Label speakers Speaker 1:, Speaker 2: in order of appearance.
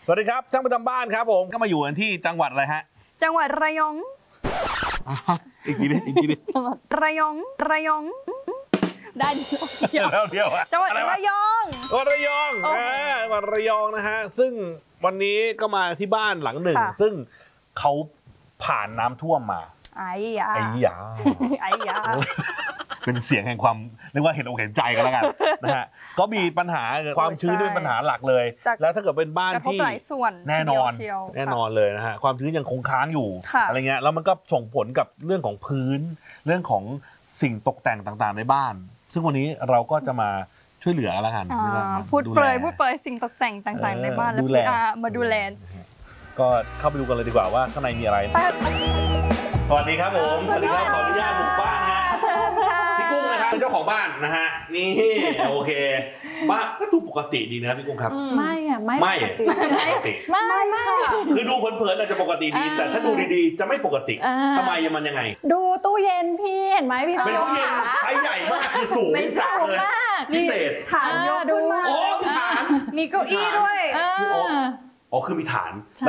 Speaker 1: สวัสดีครับช่างประจำบ้านครับผมก็มาอยู่กันที่จังหวัดอะไรฮะ
Speaker 2: จังหวัดระยอง
Speaker 1: อีกทีดิ
Speaker 2: จังหวัดระยองได้
Speaker 1: เดียว
Speaker 2: จังหวัดระยอง
Speaker 1: จังหวัดระยองจังหวัดระยองนะฮะซึ่งวันนี้ก็มาที่บ้านหลังหนึ่งซึ่งเขาผ่านน้ำท่วมมา
Speaker 2: ไอ้ยา
Speaker 1: เป็นเสียงแห่งความเรียกว่าเห็นอกเห็นใจกันแล้วกันนะฮะก็มีปัญหาความชื้นเป็นปัญหาหลักเลยแล้วถ้าเกิดเป็นบ้านที่แน่นอนเลยนะฮะความชื้นยังคงค้างอยู่อะไรเงี้ยแล้วมันก็ส่งผลกับเรื่องของพื้นเรื่องของสิ่งตกแต่งต่างๆในบ้านซึ่งวันนี้เราก็จะมาช่วยเหลือแล้วกัน
Speaker 2: พูดเปรยสิ่งตกแต่งต่างๆในบ้านแล้วมาดูแล
Speaker 1: ก็เข้าไปดูกันเลยดีกว่าว่าข้างในมีอะไรสวัสดีครับผมสวัสดีครับขออนุญาตบุกบ้านฮะพี่กุ้งนะครับเป็นเจ้าของบ้านนะฮะนี่โอเคบ้านก็ดูปกติดีนะพี่กุ้งครับ
Speaker 3: ไม่ปกติ
Speaker 1: คือดูเพลินๆอาจจะปกติดีแต่ถ้าดูดีๆจะไม่ปกติทำไมมันยังไง
Speaker 3: ดูตู้เย็นพี่เห็นไหมพี่
Speaker 1: เป็นตู้เย็นไซส์ใหญ่มากคือสูงจัดเลยพิเศษ
Speaker 2: ฐานยกขึ้นมา
Speaker 1: โอ้มีฐาน
Speaker 2: มีเก้าอี้ด้วย
Speaker 1: อ๋อคือมีฐาน